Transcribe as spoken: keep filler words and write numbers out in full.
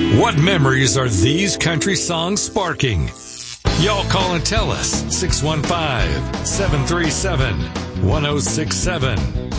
What memories are these country songs sparking? Y'all call and tell us. six one five, seven three seven, one oh six seven.